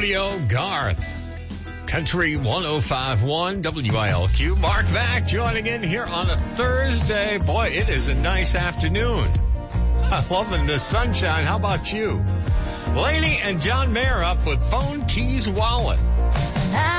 Rodeo Garth. Country 105.1 WILQ. Mark Vac joining in here on a Thursday. Boy, it is a nice afternoon. I'm loving the sunshine. How about you? Laney and John Mayer up with Phone Keys Wallet.